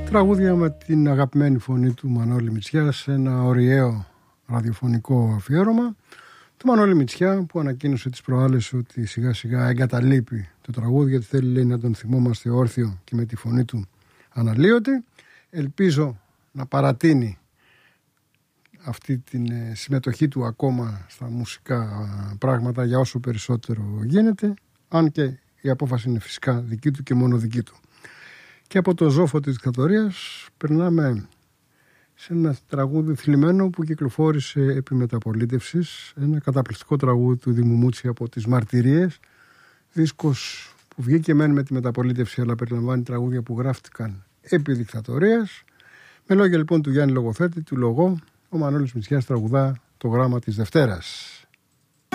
Τραγούδια με την αγαπημένη φωνή του Μανώλη Μητσιά σε ένα ωριαίο ραδιοφωνικό αφιέρωμα του Μανώλη Μητσιά, που ανακοίνωσε τις προάλλες ότι σιγά σιγά εγκαταλείπει το τραγούδι, γιατί θέλει, λέει, να τον θυμόμαστε όρθιο και με τη φωνή του αναλύωτη. Ελπίζω να παρατείνει αυτή την συμμετοχή του ακόμα στα μουσικά πράγματα για όσο περισσότερο γίνεται, αν και η απόφαση είναι φυσικά δική του και μόνο δική του. Και από το ζόφο της δικτατορίας περνάμε σε ένα τραγούδι θλιμμένο που κυκλοφόρησε επί μεταπολίτευσης, ένα καταπληκτικό τραγούδι του Δήμου Μούτση, από τις Μαρτυρίες, δίσκος που βγήκε μεν με τη μεταπολίτευση, αλλά περιλαμβάνει τραγούδια που γράφτηκαν επί δικτατορίας. Με λόγια λοιπόν του Γιάννη Λογοθέτη, του Λογό, ο Μανώλης Μητσιάς τραγουδά το γράμμα της Δευτέρας.